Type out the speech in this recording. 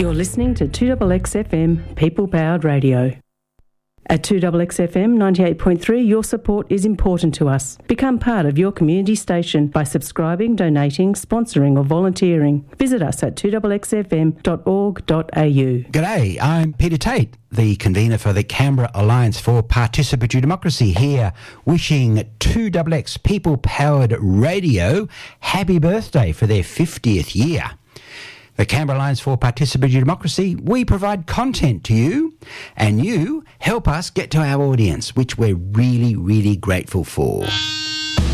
You're listening to 2XXFM People Powered Radio. At 2XXFM 98.3, your support is important to us. Become part of your community station by subscribing, donating, sponsoring or volunteering. Visit us at 2XXFM.org.au. G'day, I'm Peter Tate, the convener for the Canberra Alliance for Participatory Democracy, here wishing 2XX People Powered Radio happy birthday for their 50th year. The Canberra Alliance for Participatory Democracy, we provide content to you and you help us get to our audience, which we're really, really grateful for.